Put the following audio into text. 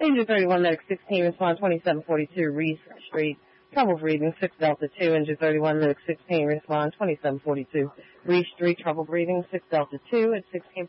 Engine 31, Medic 16, respond 2742, Reese Street. Trouble breathing, 6 Delta 2, Engine 31, Medic 16, respond 2742, Reese Street. Trouble breathing, 6 Delta 2 at 16.